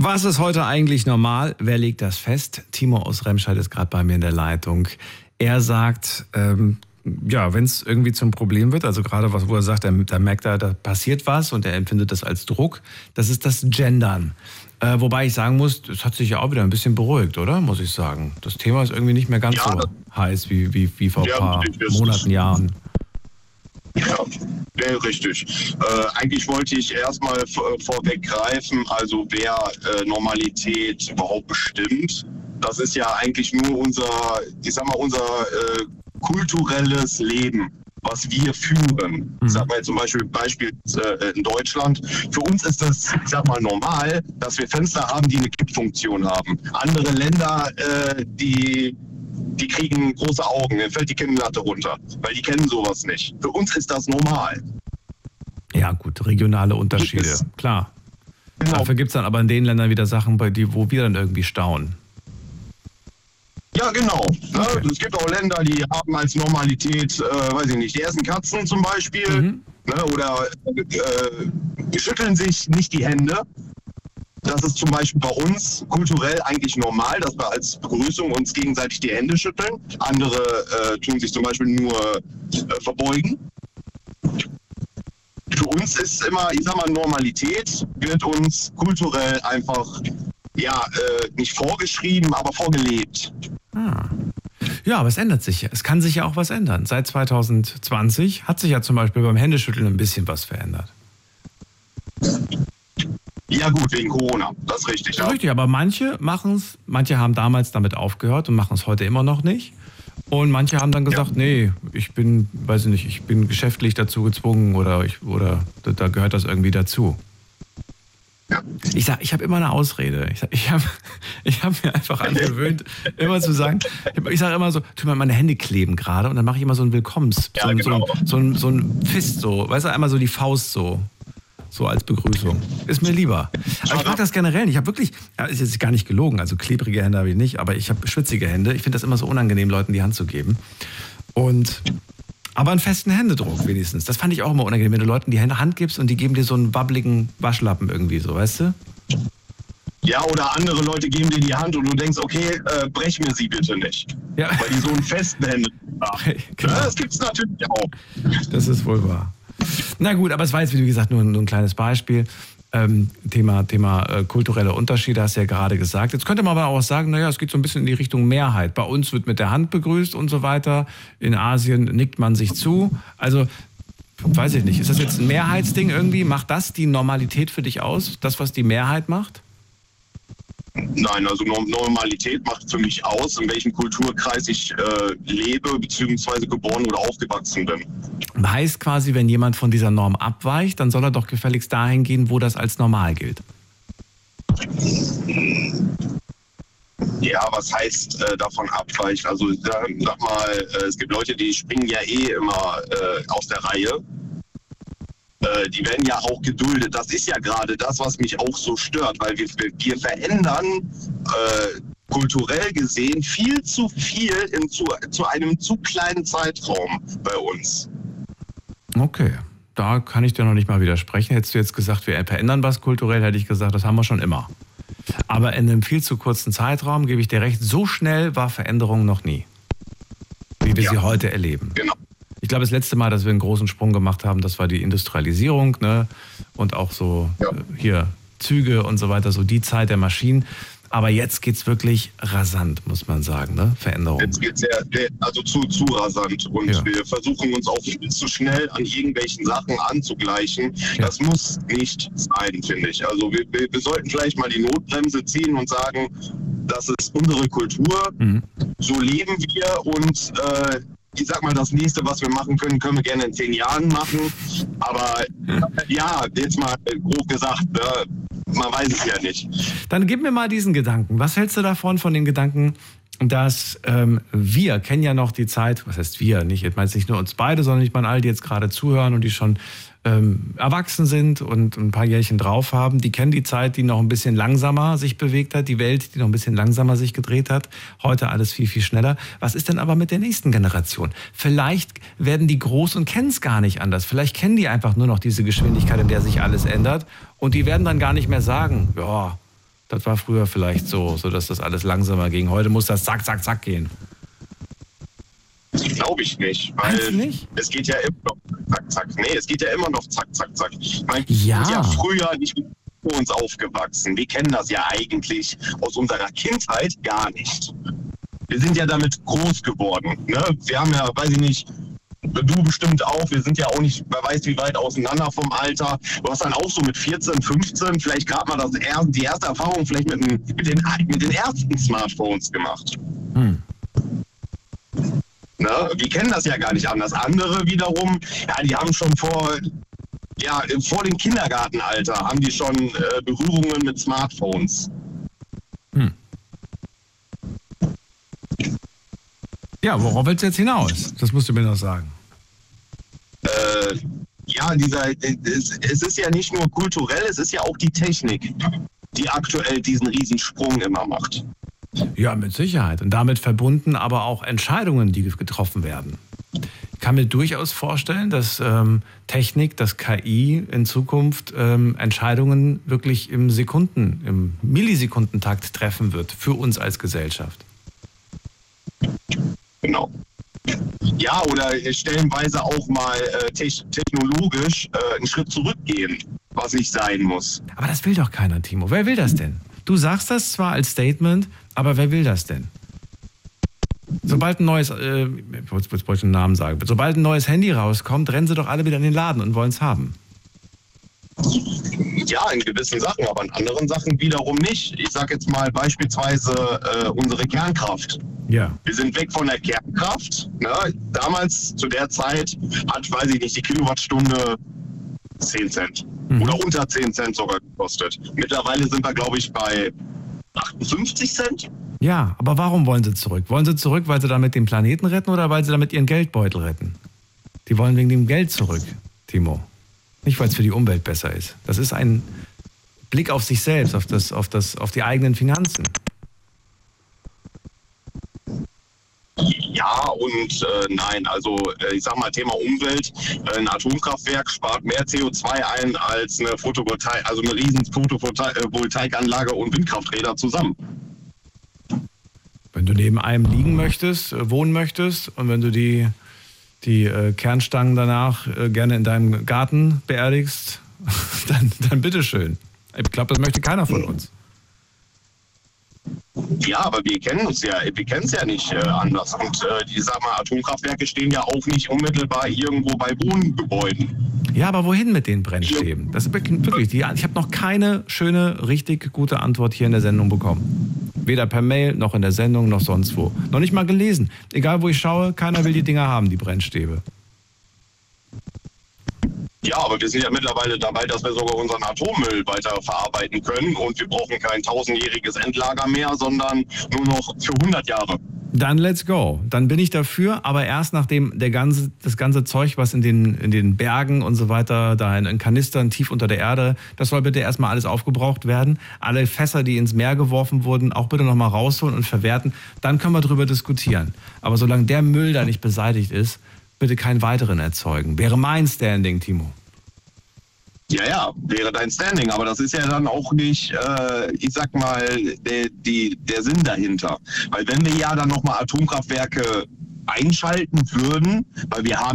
Was ist heute eigentlich normal? Wer legt das fest? Timo aus Remscheid ist gerade bei mir in der Leitung. Er sagt, wenn es irgendwie zum Problem wird, also gerade was, wo er sagt, da merkt er, da passiert was und er empfindet das als Druck, das ist das Gendern. Wobei ich sagen muss, das hat sich ja auch wieder ein bisschen beruhigt, oder? Muss ich sagen. Das Thema ist irgendwie nicht mehr ganz so heiß wie vor ein paar Monaten, Jahren. Ja, richtig. Eigentlich wollte ich erstmal vorweggreifen, also wer Normalität überhaupt bestimmt. Das ist ja eigentlich nur unser kulturelles Leben, was wir führen. Ich sag mal zum Beispiel in Deutschland. Für uns ist das, ich sag mal, normal, dass wir Fenster haben, die eine Kippfunktion haben. Andere Länder, die kriegen große Augen, dann fällt die Kinnlatte runter, weil die kennen sowas nicht. Für uns ist das normal. Ja gut, regionale Unterschiede, klar. Genau. Dafür gibt es dann aber in den Ländern wieder Sachen, wo wir dann irgendwie staunen. Ja, genau. Okay. Es gibt auch Länder, die haben als Normalität, weiß ich nicht, die essen Katzen zum Beispiel, oder schütteln sich nicht die Hände. Das ist zum Beispiel bei uns kulturell eigentlich normal, dass wir als Begrüßung uns gegenseitig die Hände schütteln. Andere tun sich zum Beispiel nur verbeugen. Für uns ist immer, ich sag mal, Normalität wird uns kulturell einfach, nicht vorgeschrieben, aber vorgelebt. Ja, aber es ändert sich. Es kann sich ja auch was ändern. Seit 2020 hat sich ja zum Beispiel beim Händeschütteln ein bisschen was verändert. Ja gut, wegen Corona, das ist richtig. Ja, richtig, aber manche machen es, manche haben damals damit aufgehört und machen es heute immer noch nicht. Und manche haben dann gesagt, nee, ich bin geschäftlich dazu gezwungen oder da gehört das irgendwie dazu. Ja. Ich habe immer eine Ausrede. Ich hab mir einfach angewöhnt, immer zu sagen, ich sage immer so, tu mal, meine Hände kleben gerade und dann mache ich immer so ein Willkommens, so ein Fist, so, weißt du, einmal so die Faust so als Begrüßung. Ist mir lieber. Aber ich mag das generell nicht. Ich habe wirklich, ist jetzt gar nicht gelogen, also klebrige Hände habe ich nicht, aber ich habe schwitzige Hände. Ich finde das immer so unangenehm, Leuten die Hand zu geben. Aber einen festen Händedruck wenigstens. Das fand ich auch immer unangenehm, wenn du Leuten die Hand gibst und die geben dir so einen wabbligen Waschlappen irgendwie so, weißt du? Ja, oder andere Leute geben dir die Hand und du denkst, okay, brech mir sie bitte nicht. Ja. Weil die so einen festen Händedruck haben. Genau. Ja, das gibt's natürlich auch. Das ist wohl wahr. Na gut, aber es war jetzt, wie gesagt, nur ein kleines Beispiel. Thema kulturelle Unterschiede, hast du ja gerade gesagt. Jetzt könnte man aber auch sagen, naja, es geht so ein bisschen in die Richtung Mehrheit. Bei uns wird mit der Hand begrüßt und so weiter. In Asien nickt man sich zu. Also, weiß ich nicht. Ist das jetzt ein Mehrheitsding irgendwie? Macht das die Normalität für dich aus? Das, was die Mehrheit macht? Nein, also Normalität macht für mich aus, in welchem Kulturkreis ich lebe, beziehungsweise geboren oder aufgewachsen bin. Heißt quasi, wenn jemand von dieser Norm abweicht, dann soll er doch gefälligst dahin gehen, wo das als normal gilt. Ja, was heißt davon abweichen? Also sag mal, es gibt Leute, die springen ja immer aus der Reihe. Die werden ja auch geduldet. Das ist ja gerade das, was mich auch so stört, weil wir verändern kulturell gesehen viel zu viel zu einem zu kleinen Zeitraum bei uns. Okay, da kann ich dir noch nicht mal widersprechen. Hättest du jetzt gesagt, wir verändern was kulturell, hätte ich gesagt, das haben wir schon immer. Aber in einem viel zu kurzen Zeitraum, gebe ich dir recht, so schnell war Veränderung noch nie, wie wir sie heute erleben. Genau. Ich glaube, das letzte Mal, dass wir einen großen Sprung gemacht haben, das war die Industrialisierung, ne? Und auch so hier Züge und so weiter, so die Zeit der Maschinen. Aber jetzt geht's wirklich rasant, muss man sagen, ne? Veränderung. Jetzt geht's zu rasant. Und wir versuchen uns auch viel zu schnell an irgendwelchen Sachen anzugleichen. Ja. Das muss nicht sein, finde ich. Also wir sollten vielleicht mal die Notbremse ziehen und sagen, das ist unsere Kultur, so leben wir und ich sag mal, das nächste, was wir machen können, können wir gerne in 10 Jahren machen. Aber jetzt mal grob gesagt, man weiß es ja nicht. Dann gib mir mal diesen Gedanken. Was hältst du davon, von dem Gedanken, dass wir kennen ja noch die Zeit, was heißt wir, nicht, ich meine nicht nur uns beide, sondern ich meine all die jetzt gerade zuhören und die schon erwachsen sind und ein paar Jährchen drauf haben, die kennen die Zeit, die noch ein bisschen langsamer sich bewegt hat, die Welt, die noch ein bisschen langsamer sich gedreht hat. Heute alles viel, viel schneller. Was ist denn aber mit der nächsten Generation? Vielleicht werden die groß und kennen es gar nicht anders. Vielleicht kennen die einfach nur noch diese Geschwindigkeit, in der sich alles ändert und die werden dann gar nicht mehr sagen, ja, Das war früher vielleicht so, dass das alles langsamer ging. Heute muss das zack, zack, zack gehen. Glaube ich nicht, weil nicht? Es geht ja immer noch zack, zack. Nee, es geht ja immer noch zack, zack, zack. Ich meine, Ja. wir sind ja früher nicht mit uns aufgewachsen. Wir kennen das ja eigentlich aus unserer Kindheit gar nicht. Wir sind ja damit groß geworden. Ne? Wir haben ja, weiß ich nicht, du bestimmt auch, wir sind ja auch nicht, wer weiß wie weit auseinander vom Alter. Du hast dann auch so mit 14, 15 vielleicht gerade mal die erste Erfahrung vielleicht mit den ersten Smartphones gemacht. Ne? Wir kennen das ja gar nicht anders. Andere wiederum, ja, die haben schon vor dem Kindergartenalter haben die schon Berührungen mit Smartphones. Ja, worauf willst du jetzt hinaus? Das musst du mir noch sagen. Es ist ja nicht nur kulturell, es ist ja auch die Technik, die aktuell diesen Riesensprung immer macht. Ja, mit Sicherheit. Und damit verbunden aber auch Entscheidungen, die getroffen werden. Ich kann mir durchaus vorstellen, dass Technik, dass KI in Zukunft Entscheidungen wirklich im Millisekundentakt treffen wird für uns als Gesellschaft. Genau. Ja, oder stellenweise auch mal technologisch einen Schritt zurückgehen, was nicht sein muss. Aber das will doch keiner, Timo. Wer will das denn? Du sagst das zwar als Statement, aber wer will das denn? Sobald ein neues, jetzt wollte ich einen Namen sagen, sobald ein neues Handy rauskommt, rennen sie doch alle wieder in den Laden und wollen es haben. Ja, in gewissen Sachen, aber in anderen Sachen wiederum nicht. Ich sage jetzt mal beispielsweise unsere Kernkraft. Ja. Wir sind weg von der Kernkraft. Ne? Damals, zu der Zeit, hat, weiß ich nicht, die Kilowattstunde 10 Cent. Oder unter 10 Cent sogar gekostet. Mittlerweile sind wir, glaube ich, bei 58 Cent. Ja, aber warum wollen sie zurück? Wollen sie zurück, weil sie damit den Planeten retten oder weil sie damit ihren Geldbeutel retten? Die wollen wegen dem Geld zurück, Timo. Nicht, weil es für die Umwelt besser ist. Das ist ein Blick auf sich selbst, auf die eigenen Finanzen. Ja und nein, also ich sag mal Thema Umwelt, ein Atomkraftwerk spart mehr CO2 ein als eine eine riesen Photovoltaikanlage und Windkrafträder zusammen. Wenn du neben einem liegen möchtest, wohnen möchtest und wenn du die Kernstangen danach gerne in deinem Garten beerdigst, dann bitteschön. Ich glaube, das möchte keiner von uns. Ja, aber wir kennen es ja nicht anders. Und ich sag mal, Atomkraftwerke stehen ja auch nicht unmittelbar irgendwo bei Wohngebäuden. Ja, aber wohin mit den Brennstäben? Das ist wirklich, ich habe noch keine schöne, richtig gute Antwort hier in der Sendung bekommen. Weder per Mail, noch in der Sendung, noch sonst wo. Noch nicht mal gelesen. Egal, wo ich schaue, keiner will die Dinger haben, die Brennstäbe. Ja, aber wir sind ja mittlerweile dabei, dass wir sogar unseren Atommüll weiter verarbeiten können und wir brauchen kein 1000-jähriges Endlager mehr, sondern nur noch für 100 Jahre. Dann let's go. Dann bin ich dafür, aber erst nachdem das ganze Zeug, was in den Bergen und so weiter, da in Kanistern tief unter der Erde, das soll bitte erstmal alles aufgebraucht werden. Alle Fässer, die ins Meer geworfen wurden, auch bitte nochmal rausholen und verwerten. Dann können wir drüber diskutieren. Aber solange der Müll da nicht beseitigt ist, bitte keinen weiteren erzeugen. Wäre mein Standing, Timo. Ja, wäre dein Standing, aber das ist ja dann auch nicht, ich sag mal, der Sinn dahinter. Weil wenn wir ja dann nochmal Atomkraftwerke einschalten würden, weil wir haben